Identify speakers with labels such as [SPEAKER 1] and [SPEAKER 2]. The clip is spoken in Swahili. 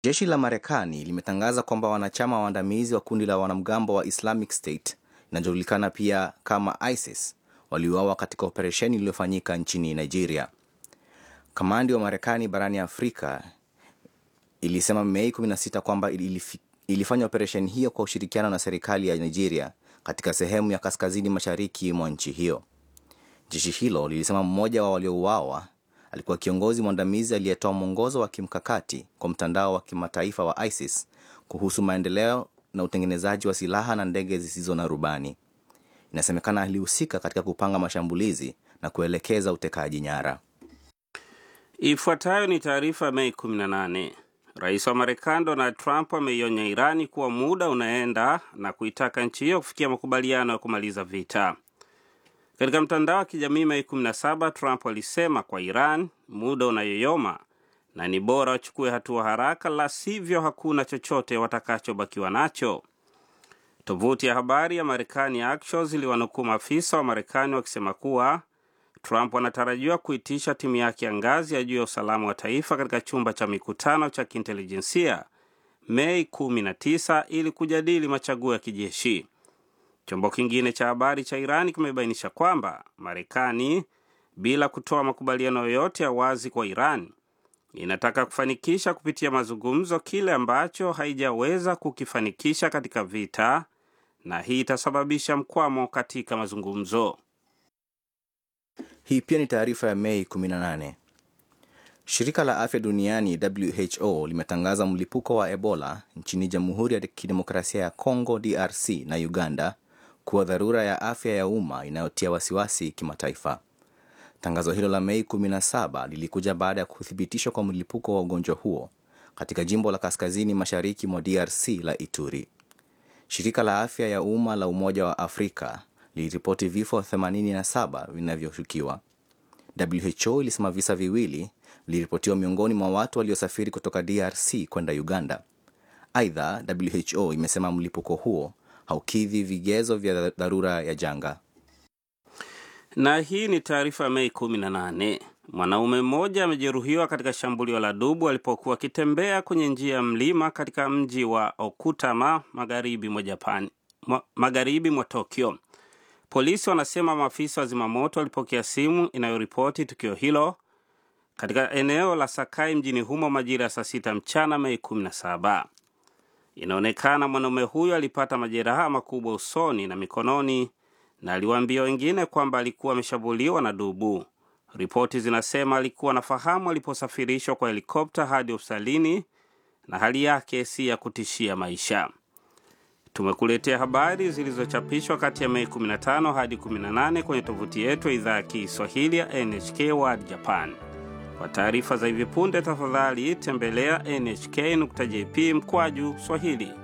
[SPEAKER 1] Jeshi la Marekani limetangaza kwamba wanachama waandamizi wa kundi la wanamgambo wa Islamic State, inajulikana pia kama ISIS, waliuawa katika operesheni iliyofanyika nchini Nigeria. Kamandi wa Marekani barani Afrika ilisema Mei 16 kwamba ilifanya operesheni hiyo kwa ushirikiano na serikali ya Nigeria katika sehemu ya kaskazini mashariki mwa nchi hiyo. Jeshi hilo lilisema mmoja wa waliouawa alikuwa kiongozi mwandamizi aliyetoa mwongozo wa kimkakati kwa mtandao wa kimataifa wa ISIS kuhusu maendeleo na utengenezaji wa silaha na ndege zisizo na rubani. Inasemekana alihusika katika kupanga mashambulizi na kuelekeza utekaji nyara.
[SPEAKER 2] Ifuatayo ni taarifa Mei 18. Rais wa Marekani Donald Trump ameionya Irani kuwa muda unaenda na kuitaka nchi hiyo kufikia makubaliano ya kumaliza vita. Katika mtandao wa kijamii Mei 17, Trump alisema kwa Iran muda unayoyoma na ni bora wachukue hatua haraka, la sivyo hakuna chochote watakachobakiwa nacho. Tovuti ya habari ya Marekani Axios iliwanukuu maafisa wa Marekani wakisema kuwa Trump anatarajiwa kuitisha timu yake ya ngazi ya juu ya usalama wa taifa katika chumba cha mikutano cha kiintelijensia Mei 19 ili kujadili machaguo ya kijeshi. Chombo kingine cha habari cha Irani kimebainisha kwamba Marekani, bila kutoa makubaliano yoyote ya wazi kwa Iran, inataka kufanikisha kupitia mazungumzo kile ambacho haijaweza kukifanikisha katika vita, na hii itasababisha mkwamo katika mazungumzo.
[SPEAKER 1] Hii pia ni taarifa ya Mei 18. Shirika la Afya Duniani WHO limetangaza mlipuko wa Ebola nchini Jamhuri ya Kidemokrasia ya Kongo DRC na Uganda kuwa dharura ya afya ya umma inayotia wasiwasi kimataifa. Tangazo hilo la Mei 17 lilikuja baada ya kuthibitishwa kwa mlipuko wa ugonjwa huo katika jimbo la kaskazini mashariki mwa DRC la Ituri. Shirika la afya ya umma la Umoja wa Afrika liliripoti vifo 87 vinavyoshukiwa. WHO ilisema visa viwili viliripotiwa miongoni mwa watu waliosafiri kutoka DRC kwenda Uganda. Aidha, WHO imesema mlipuko huo haukidhi vigezo vya dharura ya janga.
[SPEAKER 2] Na hii ni taarifa Mei 18. Mwanaume mmoja amejeruhiwa katika shambulio la dubu alipokuwa akitembea kwenye njia ya mlima katika mji wa Okutama magharibi mwa Tokyo. Polisi wanasema maafisa wa zimamoto walipokea simu inayoripoti tukio hilo katika eneo la Sakai mjini humo majira ya saa 6 mchana Mei 17. Inaonekana mwanaume huyo alipata majeraha makubwa usoni na mikononi na aliwaambia wengine kwamba alikuwa ameshambuliwa na dubu. Ripoti zinasema alikuwa anafahamu aliposafirishwa kwa helikopta hadi hospitalini na hali yake si ya kutishia maisha. Tumekuletea habari zilizochapishwa kati ya Mei 15 hadi 18 kwenye tovuti yetu ya idhaa ya Kiswahili ya NHK World Japan. Kwa taarifa za hivi punde tafadhali tembelea nhk.jp/Swahili.